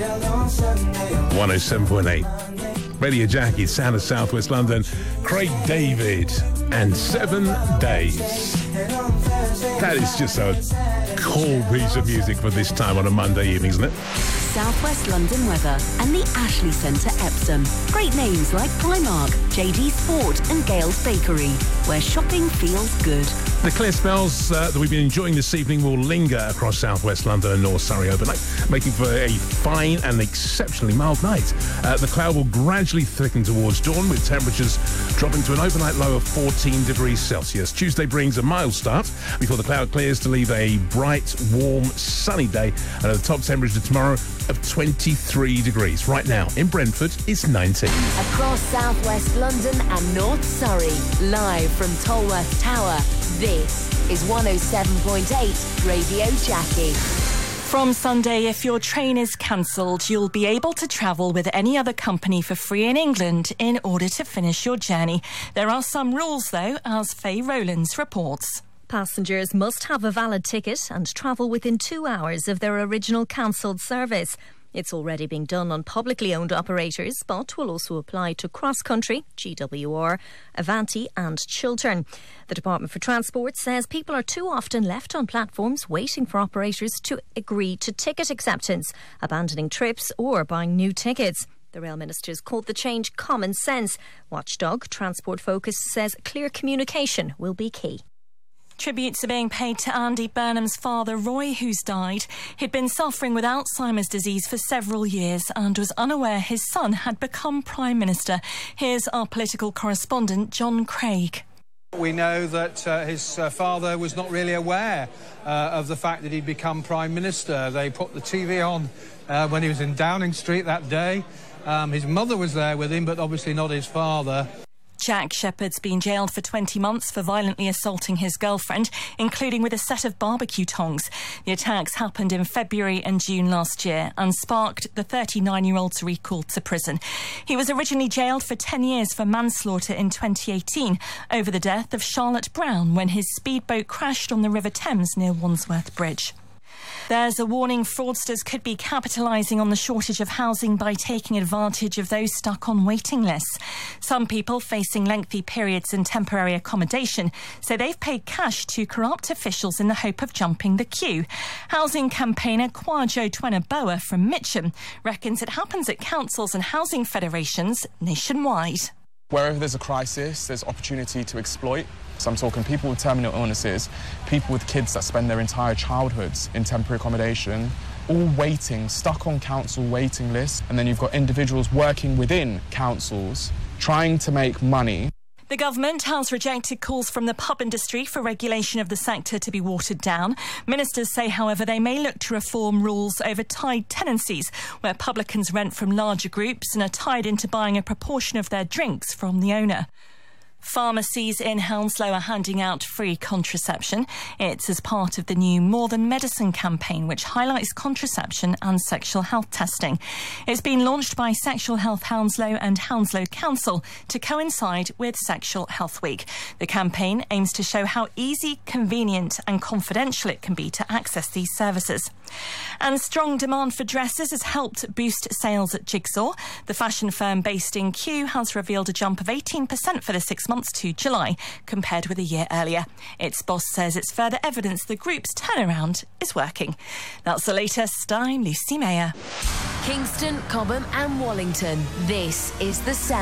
107.8. Radio Jackie, sound of South West London. Craig David and 7 Days. That is just a cool piece of music for this time on a Monday evening, isn't it? South West London weather and the Ashley Centre, Epsom. Great names like Primark, JD Sport and Gale's Bakery, where shopping feels good. The clear spells that we've been enjoying this evening will linger across South West London and North Surrey overnight, making for a fine and exceptionally mild night. The cloud will gradually thicken towards dawn, with temperatures dropping to an overnight low of 14 degrees Celsius. Tuesday brings a mild start before the cloud clears to leave a bright, warm, sunny day, and the top temperature tomorrow of 23 degrees. Right now in Brentford, it's 19. Across South West London and North Surrey, live from Tolworth Tower, this is 107.8 Radio Jackie. From Sunday, if your train is cancelled, you'll be able to travel with any other company for free in England in order to finish your journey. There are some rules, though, as Faye Rowlands reports. Passengers must have a valid ticket and travel within 2 hours of their original cancelled service. It's already being done on publicly owned operators, but will also apply to Cross Country, GWR, Avanti and Chiltern. The Department for Transport says people are too often left on platforms waiting for operators to agree to ticket acceptance, abandoning trips or buying new tickets. The Rail Ministers called the change common sense. Watchdog Transport Focus says clear communication will be key. Tributes are being paid to Andy Burnham's father, Roy, who's died. He'd been suffering with Alzheimer's disease for several years and was unaware his son had become Prime Minister. Here's our political correspondent, John Craig. We know that his father was not really aware of the fact that he'd become Prime Minister. They put the TV on when he was in Downing Street that day. His mother was there with him, but obviously not his father. Jack Shepherd's been jailed for 20 months for violently assaulting his girlfriend, including with a set of barbecue tongs. The attacks happened in February and June last year and sparked the 39-year-old's recall to prison. He was originally jailed for 10 years for manslaughter in 2018 over the death of Charlotte Brown when his speedboat crashed on the River Thames near Wandsworth Bridge. There's a warning fraudsters could be capitalising on the shortage of housing by taking advantage of those stuck on waiting lists. Some people facing lengthy periods in temporary accommodation say they've paid cash to corrupt officials in the hope of jumping the queue. Housing campaigner Kwajo Twenaboa from Mitcham reckons it happens at councils and housing federations nationwide. Wherever there's a crisis, there's opportunity to exploit. So I'm talking people with terminal illnesses, people with kids that spend their entire childhoods in temporary accommodation, all waiting, stuck on council waiting lists. And then you've got individuals working within councils trying to make money. The government has rejected calls from the pub industry for regulation of the sector to be watered down. Ministers say, however, they may look to reform rules over tied tenancies, where publicans rent from larger groups and are tied into buying a proportion of their drinks from the owner. Pharmacies in Hounslow are handing out free contraception. It's as part of the new More Than Medicine campaign, which highlights contraception and sexual health testing. It's been launched by Sexual Health Hounslow and Hounslow Council to coincide with Sexual Health Week. The campaign aims to show how easy, convenient and confidential it can be to access these services. And strong demand for dresses has helped boost sales at Jigsaw. The fashion firm based in Kew has revealed a jump of 18% for the 6 months to July, compared with a year earlier. Its boss says it's further evidence the group's turnaround is working. That's the latest. I'm Lucy Mayer. Kingston, Cobham and Wallington. This is the Sound.